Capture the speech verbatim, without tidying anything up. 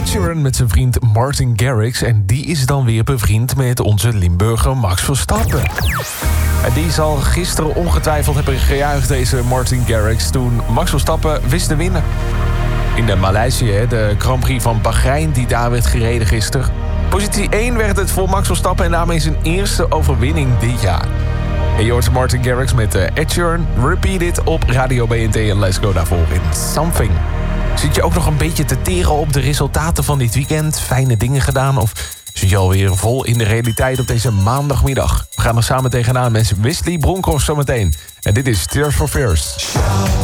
Sheeran met zijn vriend Martin Garrix. En die is dan weer bevriend met onze Limburger Max Verstappen. En die zal gisteren ongetwijfeld hebben gejuicht, deze Martin Garrix, toen Max Verstappen wist te winnen. In de Maleisië, de Grand Prix van Bahrein die daar werd gereden gisteren. Positie één werd het voor Max Verstappen en daarmee zijn eerste overwinning dit jaar. En je hoort Martin Garrix met uh, Ed Sheeran, Repeat It op Radio B N T en let's go daarvoor in Something. Zit je ook nog een beetje te teren op de resultaten van dit weekend? Fijne dingen gedaan of zit je alweer vol in de realiteit op deze maandagmiddag? We gaan er samen tegenaan met Wesley Bronkhorst zometeen. En dit is Tears for Fears.